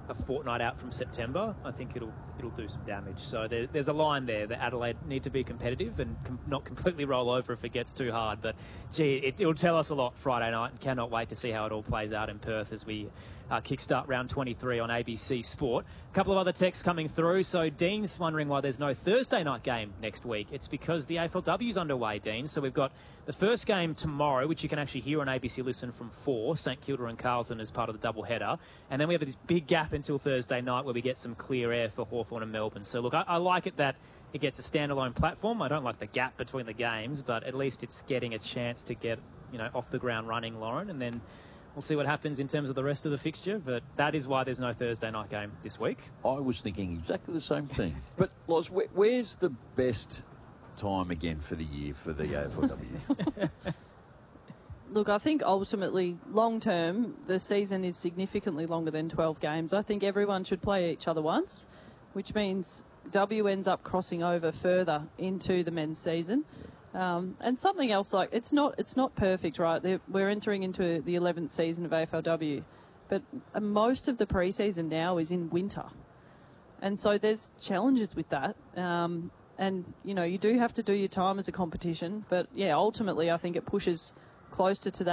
a fortnight out from September, I think it'll do some damage. So there's a line there that Adelaide need to be competitive and not completely roll over if it gets too hard. But, gee, it'll tell us a lot Friday night, and cannot wait to see how it all plays out in Perth as we kickstart round 23 on ABC Sport. A couple of other texts coming through. So Dean's wondering why there's no Thursday night game next week. It's because the AFLW's underway, Dean. So we've got the first game tomorrow, which you can actually hear on ABC Listen from 4, St Kilda and Carlton as part of the double-header. And then we have this big gap until Thursday night where we get some clear air for Hawthorn and Melbourne. So, look, I like it that it gets a standalone platform. I don't like the gap between the games, but at least it's getting a chance to get, off the ground running, Lauren, and then we'll see what happens in terms of the rest of the fixture, but that is why there's no Thursday night game this week. I was thinking exactly the same thing. But, Loz, where's the best time again for the year for the AFLW? Look, I think ultimately, long term, the season is significantly longer than 12 games. I think everyone should play each other once, which means W ends up crossing over further into the men's season. And something else, like it's not perfect, right? We're entering into the 11th season of AFLW, but most of the pre-season now is in winter, and so there's challenges with that. And you do have to do your time as a competition, but yeah, ultimately I think it pushes closer to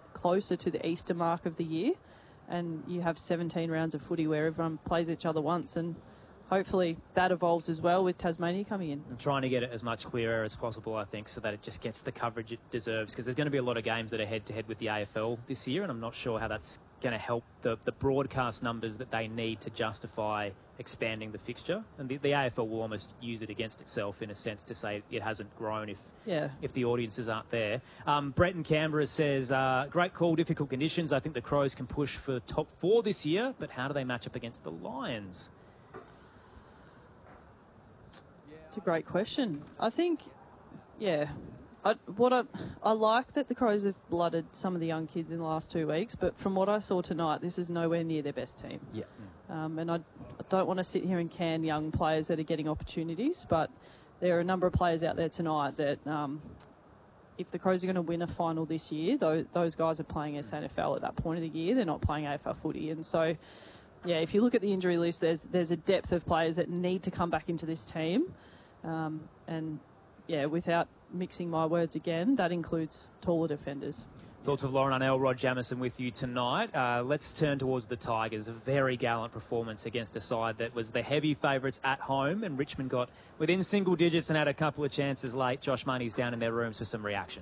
the Easter mark of the year, and you have 17 rounds of footy where everyone plays each other once, and hopefully that evolves as well with Tasmania coming in. I'm trying to get it as much clear air as possible, I think, so that it just gets the coverage it deserves, because there's going to be a lot of games that are head-to-head with the AFL this year, and I'm not sure how that's going to help the broadcast numbers that they need to justify expanding the fixture. And the AFL will almost use it against itself in a sense to say it hasn't grown if the audiences aren't there. Brett in Canberra says, great call, difficult conditions. I think the Crows can push for top 4 this year, but how do they match up against the Lions? It's a great question. I think, I like that the Crows have blooded some of the young kids in the last 2 weeks, but from what I saw tonight, this is nowhere near their best team. Yeah. And I don't want to sit here and can young players that are getting opportunities, but there are a number of players out there tonight that if the Crows are going to win a final this year, those guys are playing SANFL at that point of the year. They're not playing AFL footy. And so, yeah, if you look at the injury list, there's a depth of players that need to come back into this team. And, yeah, without mixing my words again, that includes taller defenders. Thoughts of Lauren Arnell, Rod Jamison with you tonight. Let's turn towards the Tigers. A very gallant performance against a side that was the heavy favourites at home, and Richmond got within single digits and had a couple of chances late. Josh Money's down in their rooms for some reaction.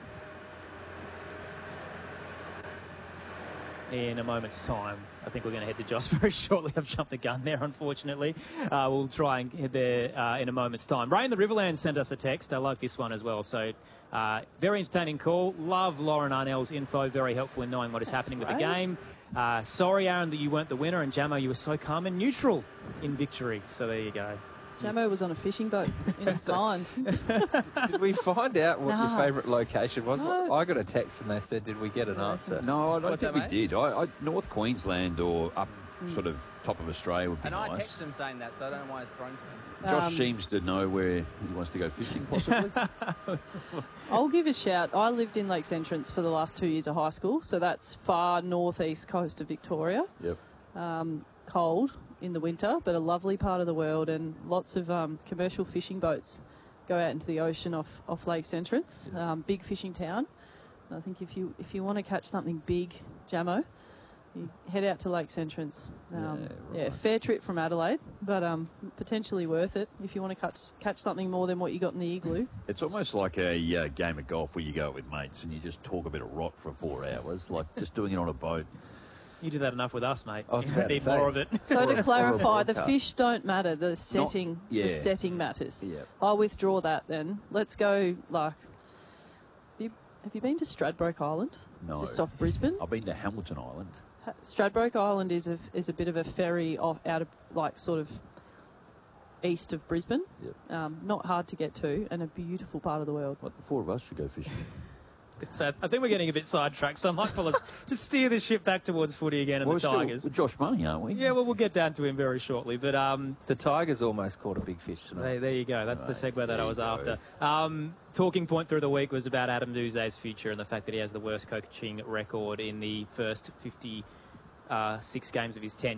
In a moment's time. I think we're going to head to Josh very shortly. I've jumped the gun there, unfortunately. We'll try and head there in a moment's time. Ray in the Riverland sent us a text. I like this one as well. So, very entertaining call. Love Lauren Arnell's info. Very helpful in knowing what is happening with the game. Sorry, Aaron, that you weren't the winner. And Jamo, you were so calm and neutral in victory. So there you go. Jamo was on a fishing boat in a island. Did we find out what No. your favourite location was? No. I got a text and they said, did we get an answer? No, I don't What's think that, we mate? did. North Queensland or up sort of top of Australia would be And I nice. texted him saying that, so I don't know why it's thrown to me. Josh seems to know where he wants to go fishing, possibly. I'll give a shout. I lived in Lakes Entrance for the last 2 years of high school, so that's far northeast coast of Victoria. Yep. Cold in the winter, but a lovely part of the world, and lots of commercial fishing boats go out into the ocean off Lakes Entrance. Big fishing town. And I think if you want to catch something big, Jamo, you head out to Lakes Entrance. Fair trip from Adelaide, but potentially worth it if you want to catch something more than what you got in the Igloo. It's almost like a game of golf where you go with mates and you just talk a bit of rot for 4 hours, like just doing it on a boat. You do that enough with us, mate. I was You about to need say. more of it. So to clarify, the broadcast. fish don't matter. The setting matters. Yeah. I'll withdraw that then. Let's go, have you been to Stradbroke Island? No. Just off Brisbane? I've been to Hamilton Island. Stradbroke Island is a bit of a ferry out of sort of east of Brisbane. Yep. Not hard to get to, and a beautiful part of the world. What, the 4 of us should go fishing. So I think we're getting a bit sidetracked, so I might just steer the ship back towards footy again and Well, the we're Tigers. still with Josh Money, aren't we? Yeah, well, we'll get down to him very shortly. But The Tigers almost caught a big fish tonight. there you go. That's the segue that there I you was go. after. Talking point through the week was about Adam Douzet's future and the fact that he has the worst coaching record in the first 56 games of his tenure.